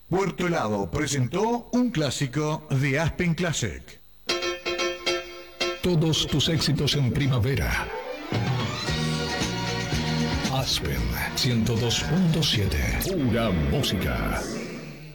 Puerto Helado presentó un clásico de Aspen Classic. Todos tus éxitos en primavera. Aspen 102.7. Pura música.